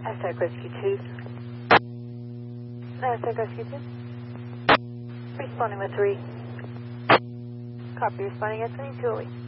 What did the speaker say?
Hashtag Rescue 2. Hashtag Rescue 2. Responding with 3. Copy, responding at 3, 208.